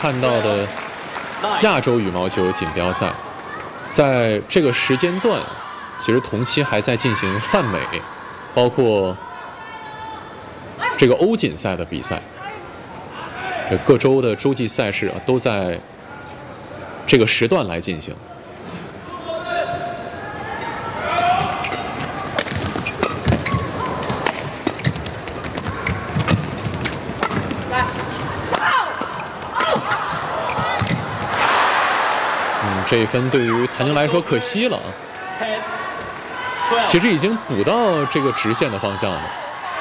看到的亚洲羽毛球锦标赛，在这个时间段，其实同期还在进行泛美，包括这个欧锦赛的比赛。各州的洲际赛事都在这个时段来进行。这一分对于谭宁来说可惜了，其实已经补到这个直线的方向了。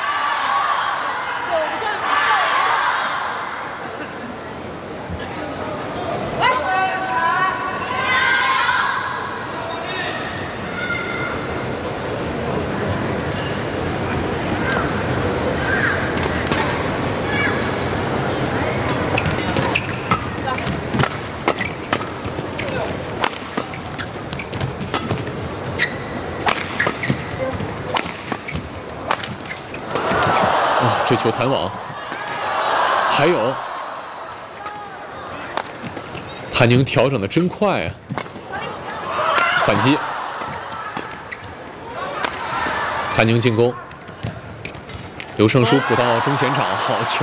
这球弹网，还有谭宁调整的真快啊！反击，谭宁进攻，刘胜书补到中前场，好球！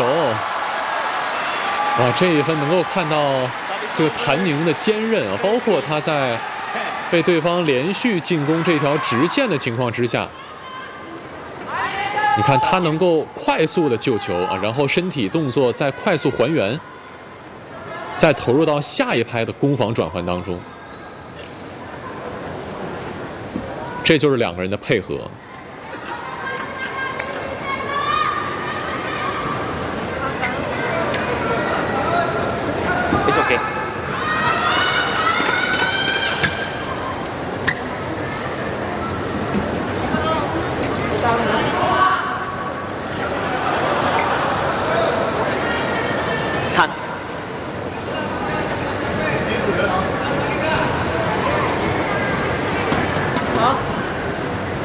哇，这一分能够看到这个谭宁的坚韧啊，包括他在被对方连续进攻这条直线的情况之下。你看他能够快速的救球啊，然后身体动作再快速还原，再投入到下一拍的攻防转换当中，这就是两个人的配合。